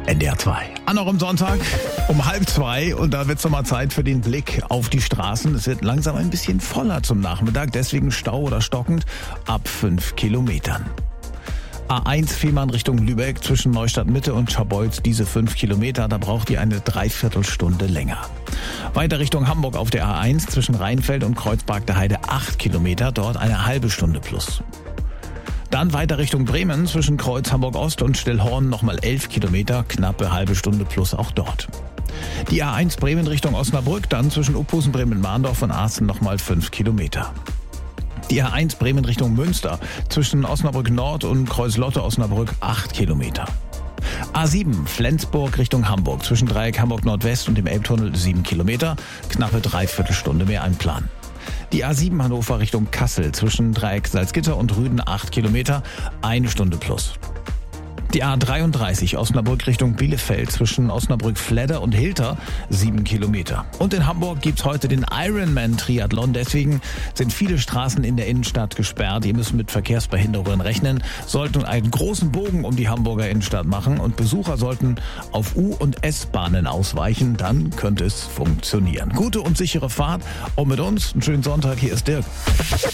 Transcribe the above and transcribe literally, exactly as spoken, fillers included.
N D R zwei. An eurem Sonntag um halb zwei und da wird's nochmal Zeit für den Blick auf die Straßen. Es wird langsam ein bisschen voller zum Nachmittag, deswegen Stau oder stockend ab fünf Kilometern. A eins Fehmarn Richtung Lübeck zwischen Neustadt Mitte und Scharbeutz, diese fünf Kilometer, da braucht ihr eine Dreiviertelstunde länger. Weiter Richtung Hamburg auf der A eins zwischen Rheinfeld und Kreuzberg der Heide acht Kilometer, dort eine halbe Stunde plus. Dann weiter Richtung Bremen zwischen Kreuz Hamburg Ost und Stillhorn nochmal elf Kilometer, knappe halbe Stunde plus auch dort. Die A eins Bremen Richtung Osnabrück, dann zwischen Uphusen, Bremen-Mahndorf und Aachen nochmal fünf Kilometer. Die A eins Bremen Richtung Münster zwischen Osnabrück Nord und Kreuz-Lotte Osnabrück acht Kilometer. A sieben Flensburg Richtung Hamburg zwischen Dreieck Hamburg Nordwest und dem Elbtunnel sieben Kilometer, knappe Dreiviertelstunde mehr einplanen. Die A sieben Hannover Richtung Kassel zwischen Dreieck Salzgitter und Rüden acht Kilometer, eine Stunde plus. Die A dreiunddreißig Osnabrück Richtung Bielefeld zwischen Osnabrück-Fledder und Hilter sieben Kilometer. Und in Hamburg gibt's heute den Ironman-Triathlon. Deswegen sind viele Straßen in der Innenstadt gesperrt. Ihr müsst mit Verkehrsbehinderungen rechnen, sollten einen großen Bogen um die Hamburger Innenstadt machen und Besucher sollten auf U- und S-Bahnen ausweichen. Dann könnte es funktionieren. Gute und sichere Fahrt und mit uns einen schönen Sonntag. Hier ist Dirk.